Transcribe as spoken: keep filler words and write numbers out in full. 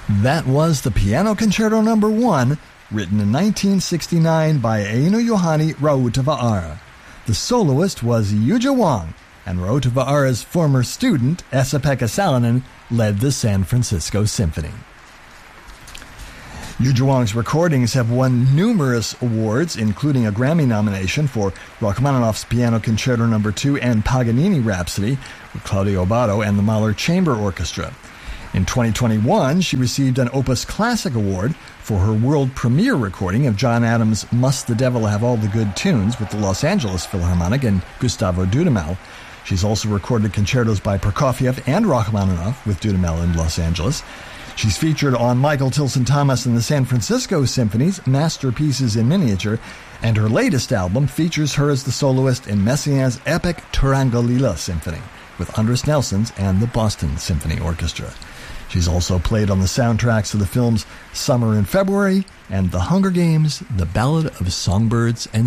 That was the Piano Concerto Number One, written in nineteen sixty-nine by Eino Juhani Rautavaara. The soloist was Yuja Wang, and Rautavaara's former student, Esa-Pekka Salonen, led the San Francisco Symphony. Yuja Wang's recordings have won numerous awards, including a Grammy nomination for Rachmaninoff's Piano Concerto Number Two and Paganini Rhapsody with Claudio Abbado and the Mahler Chamber Orchestra. In twenty twenty-one, she received an Opus Classic Award for her world premiere recording of John Adams' Must the Devil Have All the Good Tunes with the Los Angeles Philharmonic and Gustavo Dudamel. She's also recorded concertos by Prokofiev and Rachmaninoff with Dudamel in Los Angeles. She's featured on Michael Tilson Thomas and the San Francisco Symphony's Masterpieces in Miniature, and her latest album features her as the soloist in Messiaen's epic Turangalila Symphony with Andres Nelson's and the Boston Symphony Orchestra. She's also played on the soundtracks of the films Summer in February and The Hunger Games, The Ballad of Songbirds and